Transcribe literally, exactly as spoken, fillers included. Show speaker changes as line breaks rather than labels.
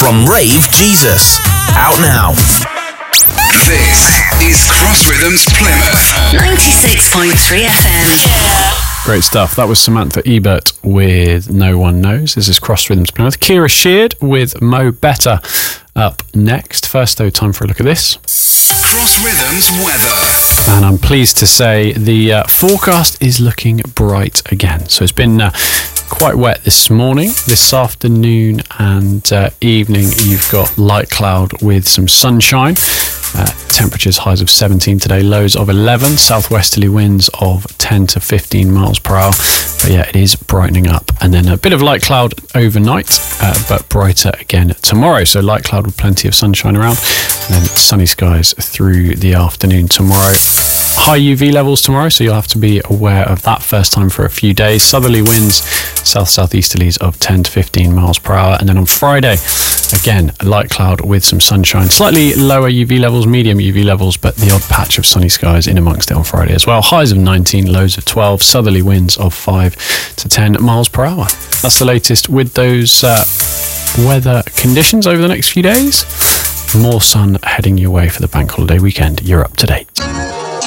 from Rave Jesus. Out now.
This is Cross Rhythms Plymouth.
ninety-six point three F M.
Great stuff. That was Samantha Ebert with No One Knows. This is Cross Rhythms Plymouth. Kira Sheard with Mo Better up next. First, though, time for a look at this.
Cross Rhythms weather.
And I'm pleased to say the uh, forecast is looking bright again. So it's been uh, quite wet this morning. This afternoon and uh, evening, you've got light cloud with some sunshine. Uh, temperatures highs of seventeen today, lows of eleven, southwesterly winds of ten to fifteen miles per hour. But yeah, it is brightening up. And then a bit of light cloud overnight, uh, but brighter again tomorrow. So light cloud with plenty of sunshine around, and then sunny skies through the afternoon tomorrow. High U V levels tomorrow, so you'll have to be aware of that first time for a few days. Southerly winds, south-southeasterlies of ten to fifteen miles per hour. And then on Friday, again, light cloud with some sunshine. Slightly lower U V levels, medium U V levels, but the odd patch of sunny skies in amongst it on Friday as well. Highs of nineteen, lows of twelve, southerly winds of five to ten miles per hour. That's the latest with those uh, weather conditions over the next few days. More sun heading your way for the bank holiday weekend. You're up to date.